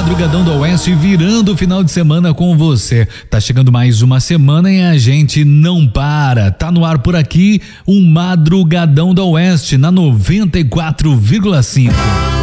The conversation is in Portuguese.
Madrugadão do Oeste virando o final de semana com você. Tá chegando mais uma semana e a gente não para. Tá no ar por aqui um Madrugadão do Oeste na 94,5.